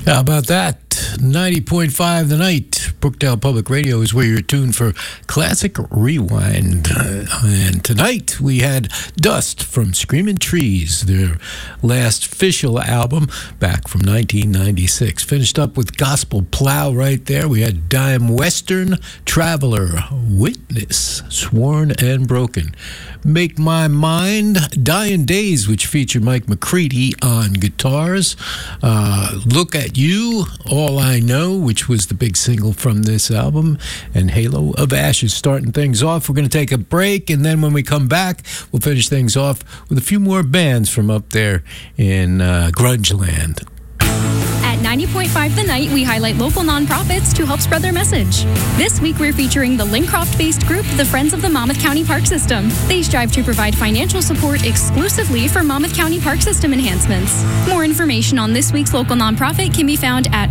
How about that? 90.5 The Night. Brookdale Public Radio is where you're tuned for Classic Rewind. And tonight we had Dust from Screaming Trees, their last official album back from 1996. Finished up with Gospel Plow right there. We had Dime Western, Traveler, Witness, Sworn and Broken. Make My Mind, Dying Days, which featured Mike McCready on guitars. Look at You, All I Know, which was the big single from this album, and Halo of Ashes starting things off. We're going to take a break, and then when we come back, we'll finish things off with a few more bands from up there in Grunge Land. At 90.5 The Night, we highlight local nonprofits to help spread their message. This week, we're featuring the Lincroft-based group, the Friends of the Monmouth County Park System. They strive to provide financial support exclusively for Monmouth County Park System enhancements. More information on this week's local nonprofit can be found at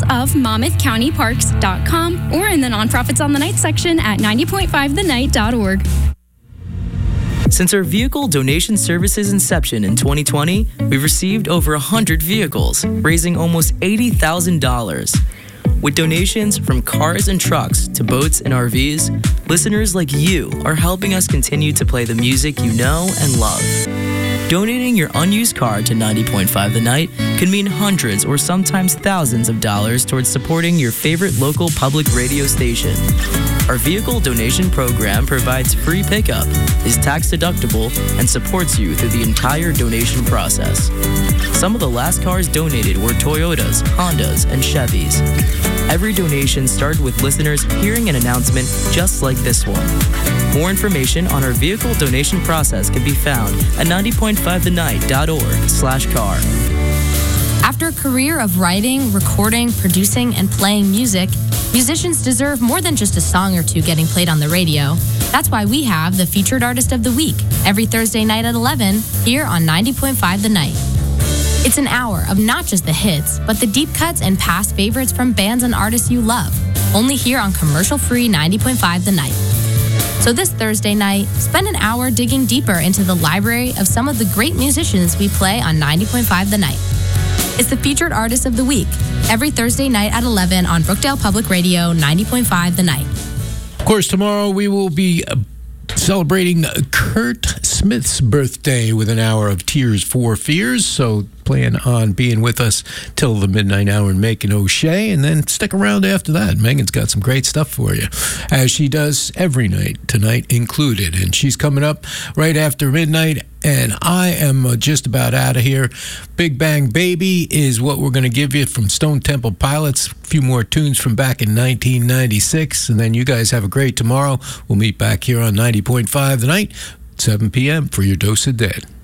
friendsofmonmouthcountyparks.com or in the Nonprofits on the Night section at 90.5thenight.org. Since our vehicle donation service's inception in 2020, we've received over 100 vehicles, raising almost $80,000. With donations from cars and trucks to boats and RVs, listeners like you are helping us continue to play the music you know and love. Donating your unused car to 90.5 The Night can mean hundreds or sometimes thousands of dollars towards supporting your favorite local public radio station. Our vehicle donation program provides free pickup, is tax deductible, and supports you through the entire donation process. Some of the last cars donated were Toyotas, Hondas, and Chevys. Every donation started with listeners hearing an announcement just like this one. More information on our vehicle donation process can be found at 90.5thenight.org/car. After a career of writing, recording, producing, and playing music, musicians deserve more than just a song or two getting played on the radio. That's why we have the Featured Artist of the Week every Thursday night at 11 here on 90.5 The Night. It's an hour of not just the hits, but the deep cuts and past favorites from bands and artists you love, only here on commercial-free 90.5 The Night. So this Thursday night, spend an hour digging deeper into the library of some of the great musicians we play on 90.5 The Night. It's the Featured Artist of the Week, every Thursday night at 11 on Brookdale Public Radio, 90.5 The Night. Of course, tomorrow we will be celebrating Kurt Smith's birthday with an hour of Tears for Fears, so plan on being with us till the midnight hour and making O'Shea, and then stick around after that. Megan's got some great stuff for you, as she does every night, tonight included, and she's coming up right after midnight, and I am just about out of here. Big Bang Baby is what we're going to give you from Stone Temple Pilots, a few more tunes from back in 1996, and then you guys have a great tomorrow. We'll meet back here on 90.5 The Night, 7 p.m. for your Dose of Dead.